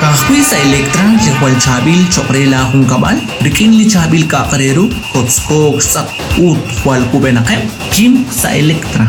Kahoy sa Electra, Likwal Chabil, Chokrela Hong Kabal, Rikin Li Chabil Kakareru, Kotskog Sak Ut Hual Kubenakem, Kim sa Electra.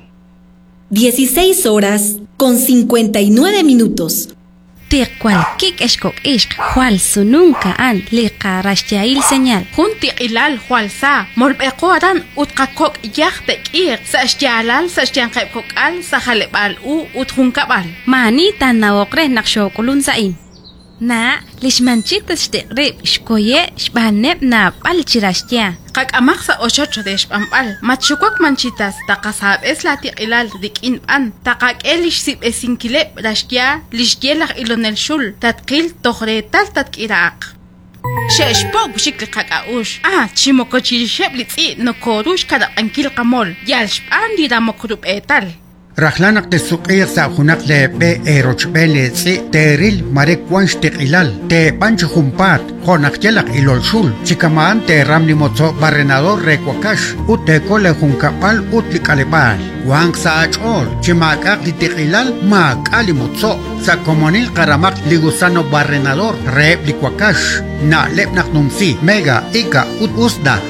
16 horas con 59 minutos. Tikwal kik eshkok ishk hual sununka an liqa rashtiail señal. Junti ilal hual sa molbeko adan utkakok yahtek ir sa ashtialal sa ashtiankep kokal sa halebal ut hunkabal. Mani tan nawokre nakshokulun sain. Na lishmanchitas tiqrib shkoye shbanep na palchirashtia. Kak amak sa 8 de shpampal machukwak manchitas takasab es lati ilal dikin an takak elish sip esinkilep rashtia lishgelak ilonel shul tatkil tohretal tatkiraak. Sheshpok shikli kakaush. Chimokochirishep litsi no korush kada ankil kamol. Yalshpan dira mokrup etal. Rahlanak te suqir sa hunak le be erochbele tsi teril marek wanshtik ilal te pancho humpat honak yelak ilolshul chikamaan te ramni mozo barrenador rekwakash ut te kole hunkapal ut likalebal wang sa achol chimakak litik ilal mak alimotso sa komonil karamak ligusano barrenador rep likwakash na lepnak numsi mega ika ut usda.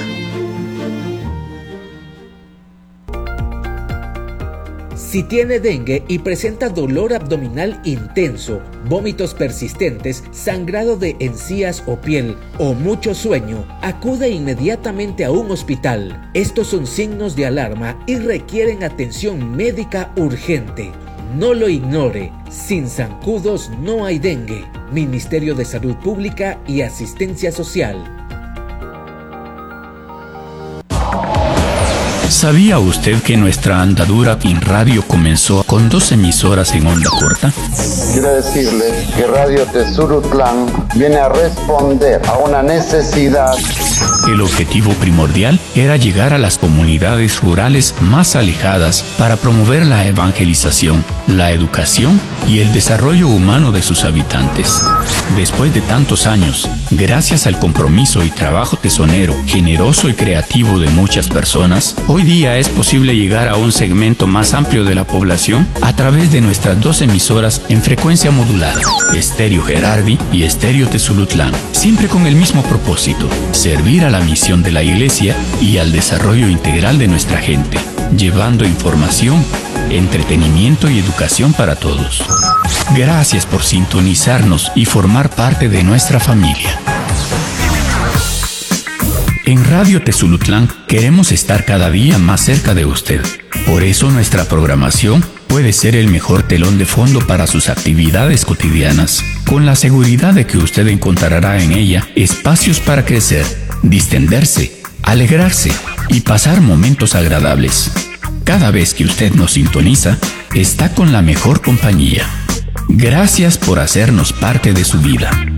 Si tiene dengue y presenta dolor abdominal intenso, vómitos persistentes, sangrado de encías o piel o mucho sueño, acude inmediatamente a un hospital. Estos son signos de alarma y requieren atención médica urgente. No lo ignore. Sin zancudos no hay dengue. Ministerio de Salud Pública y Asistencia Social. ¿Sabía usted que nuestra andadura en radio comenzó con 2 emisoras en onda corta? Quiero decirle que Radio Tezurutlán viene a responder a una necesidad. El objetivo primordial era llegar a las comunidades rurales más alejadas para promover la evangelización, la educación y el desarrollo humano de sus habitantes. Después de tantos años, gracias al compromiso y trabajo tesonero, generoso y creativo de muchas personas, hoy día es posible llegar a un segmento más amplio de la población a través de nuestras 2 emisoras en frecuencia modulada, Estéreo Gerardi y Estéreo Tezulutlán, siempre con el mismo propósito: servir a la misión de la Iglesia y al desarrollo integral de nuestra gente, llevando información, entretenimiento y educación para todos. Gracias por sintonizarnos y formar parte de nuestra familia. En Radio Tezulutlán queremos estar cada día más cerca de usted. Por eso nuestra programación puede ser el mejor telón de fondo para sus actividades cotidianas, con la seguridad de que usted encontrará en ella espacios para crecer, distenderse, alegrarse y pasar momentos agradables. Cada vez que usted nos sintoniza, está con la mejor compañía. Gracias por hacernos parte de su vida.